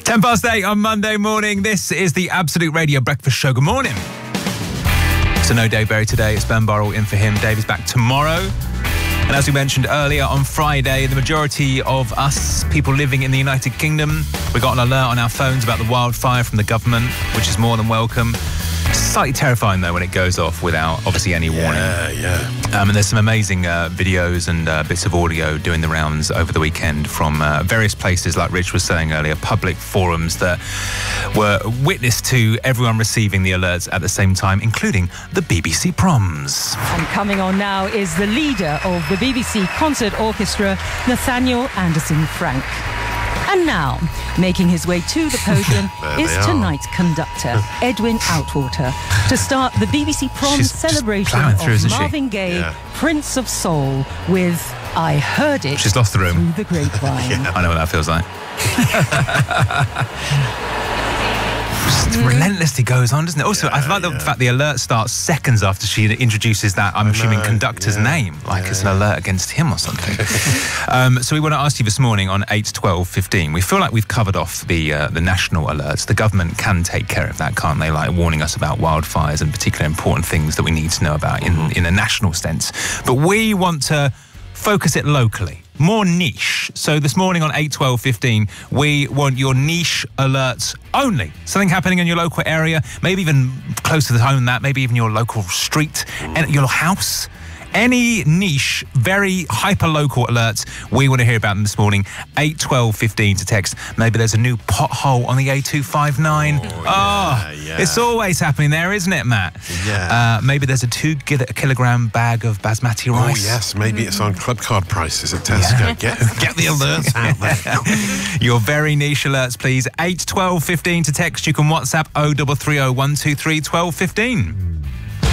8 on Monday morning. This is the Absolute Radio Breakfast Show. Good morning. So no Dave Berry today. It's Ben Burrell in for him. Dave is back tomorrow. And as we mentioned earlier, on Friday, the majority of us, people living in the United Kingdom, we got an alert on our phones about the wildfire from the government, which is more than welcome. Slightly terrifying, though, when it goes off without, obviously, any warning. Yeah. And there's some amazing videos and bits of audio doing the rounds over the weekend from various places, like Rich was saying earlier, public forums that were witness to everyone receiving the alerts at the same time, including the BBC Proms. And coming on now is the leader of the BBC Concert Orchestra, Nathaniel Anderson Frank. And now, making his way to the podium is tonight's conductor, Edwin Outwater, to start the BBC Proms celebration of Marvin Gaye, Prince of Soul, with I Heard It. She's lost the room. Through the grapevine. I know what that feels like. Relentlessly goes on, doesn't it? Also, I like the fact the alert starts seconds after she introduces that, I'm assuming, conductor's name, like it's an alert against him or something. So we want to ask you this morning on 8, 12, 15. We feel like we've covered off the national alerts. The government can take care of that, can't they? Like warning us about wildfires and particularly important things that we need to know about in a national sense. But we want to focus it locally. More niche. So this morning on 8, 12, 15, we want your niche alerts only. Something happening in your local area, maybe even closer to home than that, maybe even your local street, and your house. Any niche, very hyper-local alerts, we want to hear about them this morning. 8, 12, 15 to text. Maybe there's a new pothole on the A259. It's always happening there, isn't it, Matt? Yeah. Maybe there's a 2-kilogram bag of basmati rice. Oh, yes. Maybe it's on club card prices at Tesco. Get the alerts out there. Your very niche alerts, please. 8, 12, 15 to text. You can WhatsApp 0330 123 12 15.